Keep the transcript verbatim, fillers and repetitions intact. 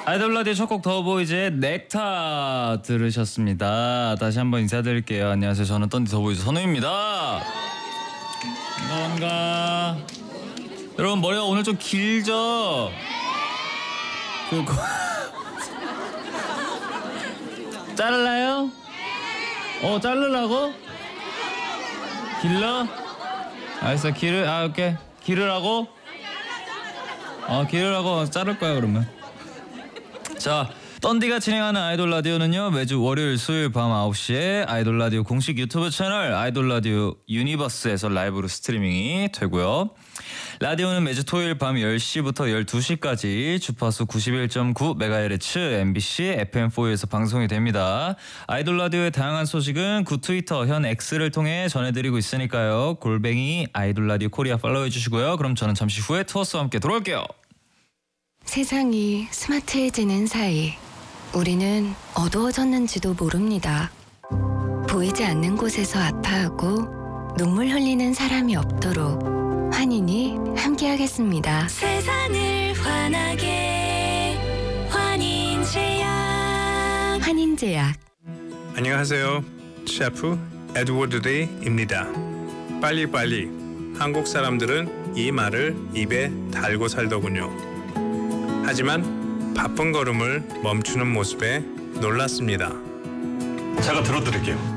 아이돌 라디오 첫 곡 더보이즈의 넥타 들으셨습니다. 다시 한번 인사드릴게요. 안녕하세요. 저는 던디 더보이즈 선우입니다. 뭔가 여러분 머리가 오늘 좀 길죠? 그 자를라요? 어 자르라고? 길러? 알았어 기르 아 오케이 기르라고? 어 기르라고 자를 거야 그러면. 자, 던디가 진행하는 아이돌 라디오는요 매주 월요일 수요일 밤 아홉 시에 아이돌 라디오 공식 유튜브 채널 아이돌 라디오 유니버스에서 라이브로 스트리밍이 되고요. 라디오는 매주 토요일 밤 열 시부터 열두 시까지 주파수 구십일 점 구 메가헤르츠 엠비씨 에프엠사에서 방송이 됩니다. 아이돌 라디오의 다양한 소식은 구 트위터 현 X를 통해 전해드리고 있으니까요. 골뱅이 아이돌 라디오 코리아 팔로우해 주시고요. 그럼 저는 잠시 후에 투어스와 함께 돌아올게요. 세상이 스마트해지는 사이 우리는 어두워졌는지도 모릅니다. 보이지 않는 곳에서 아파하고 눈물 흘리는 사람이 없도록 환인이 함께하겠습니다. 세상을 환하게 환인제약. 환인제약. 안녕하세요. 셰프 에드워드 데이입니다. 빨리빨리. 한국 사람들은 이 말을 입에 달고 살더군요. 하지만 바쁜 걸음을 멈추는 모습에 놀랐습니다. 제가 들어드릴게요.